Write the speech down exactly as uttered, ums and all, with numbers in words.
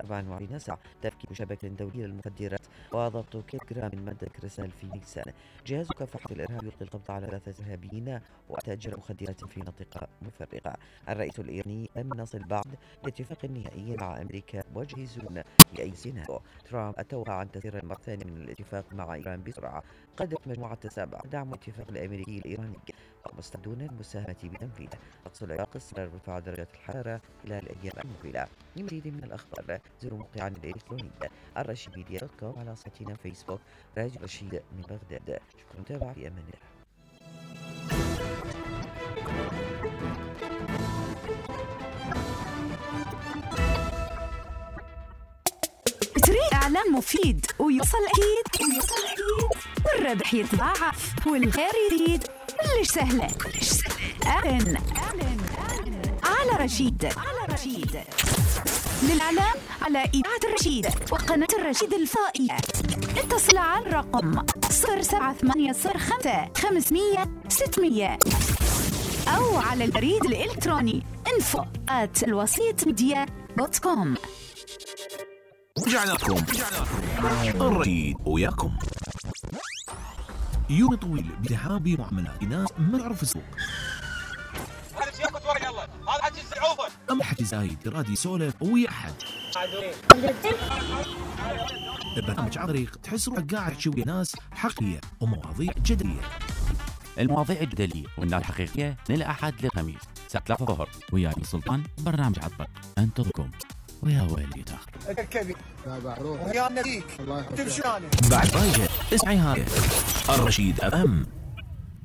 أربع وعشرين ساعة، تفكيك شبكة دولية للمخدرات وضبط كيلوغرام من مادة كريستال في نيسان. جهاز مكافحة الإرهاب يلقي القبض على ثلاثة إرهابيين وتاجر مخدرات في منطقة مفرقة. الرئيس الإيراني لم نصل بعد لاتفاق نهائي مع أمريكا وجاهزون لأي سيناريو. ترامب أتوقع أن تسير المرة الثانية من الاتفاق مع إيران بسرعة. قدمت مجموعة السابع دعم الاتفاق الأمريكي الإيراني ومستعدون للمساهمة بتنفيذه. طقس العراق استمرار ارتفاع درجات الحرارة خلال الأيام المقبلة. لمزيد من الأخبار زوروا موقعنا الإلكتروني الرشيد ميديا دوت كوم، على صفحتنا فيسبوك راديو رشيد من بغداد. شكرا متابعة، في أمان الله. تريد إعلان مفيد ويوصل أكيد ويوصل أكيد والربح يتضاعف والخير يزيد، كلش سهلة كلش سهلة. أعلن أعلن على رشيد على رشيد للإعلان على إذاعة الرشيد وقناة الرشيد الفضائية. اتصل على الرقم صفر سبعة ثمانية صفر خمسة خمسمية ستمية أو على البريد الإلكتروني info at الوسيط ميديا دوت كوم. رجعنا لكم الرشيد وياكم. يوم طويل بتحاب معاملات ناس ما تعرف السوق. هذا سياقة ورق الله، هذا حكي السعوفة. أما حكي زايد رادي يسولف ويا أحد. البرنامج عن طريق تحس روحك قاعد تشوف ناس حقيقية ومواضيع جدلية. المواضيع الجدلية والناس الحقيقية من الأحد للخميس الساعة ثلاثة الظهر وياي سلطان. برنامج عطبق انتظركم ويا ويلي تاخر الكبير ويا النبيك الله يحفظك. بعد بايجة اسمعي هاي الرشيد أف أم.